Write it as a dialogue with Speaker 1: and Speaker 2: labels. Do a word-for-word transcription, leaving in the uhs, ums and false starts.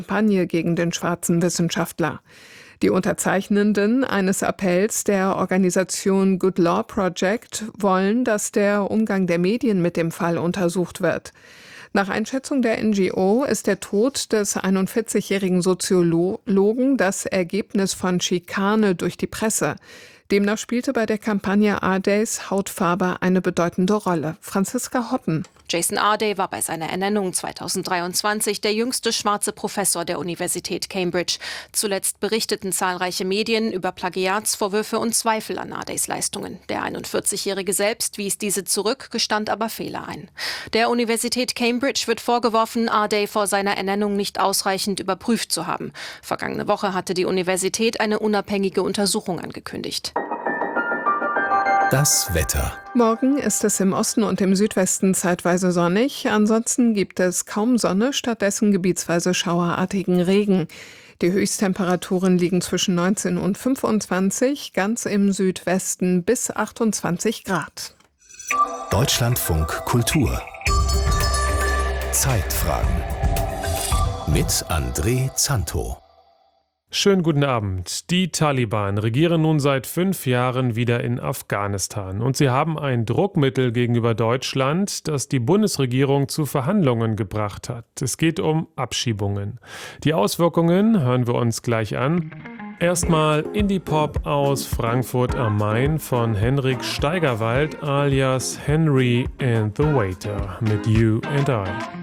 Speaker 1: Kampagne gegen den schwarzen Wissenschaftler. Die Unterzeichnenden eines Appells der Organisation Good Law Project wollen, dass der Umgang der Medien mit dem Fall untersucht wird. Nach Einschätzung der N G O ist der Tod des einundvierzigjährigen Soziologen das Ergebnis von Schikane durch die Presse. Demnach spielte bei der Kampagne Ardays Hautfarbe eine bedeutende Rolle. Franziska Hoppen.
Speaker 2: Jason Arday war bei seiner Ernennung zweitausenddreiundzwanzig der jüngste schwarze Professor der Universität Cambridge. Zuletzt berichteten zahlreiche Medien über Plagiatsvorwürfe und Zweifel an Ardays Leistungen. Der einundvierzigjährige selbst wies diese zurück, gestand aber Fehler ein. Der Universität Cambridge wird vorgeworfen, Arday vor seiner Ernennung nicht ausreichend überprüft zu haben. Vergangene Woche hatte die Universität eine unabhängige Untersuchung angekündigt.
Speaker 3: Das Wetter.
Speaker 1: Morgen ist es im Osten und im Südwesten zeitweise sonnig. Ansonsten gibt es kaum Sonne, stattdessen gebietsweise schauerartigen Regen. Die Höchsttemperaturen liegen zwischen neunzehn und fünfundzwanzig, ganz im Südwesten bis achtundzwanzig Grad.
Speaker 3: Deutschlandfunk Kultur. Zeitfragen. Mit André Zanto.
Speaker 4: Schönen guten Abend. Die Taliban regieren nun seit fünf Jahren wieder in Afghanistan. Und sie haben ein Druckmittel gegenüber Deutschland, das die Bundesregierung zu Verhandlungen gebracht hat. Es geht um Abschiebungen. Die Auswirkungen hören wir uns gleich an. Erstmal Indie-Pop aus Frankfurt am Main von Henrik Steigerwald alias Henry and the Waiter mit You and I.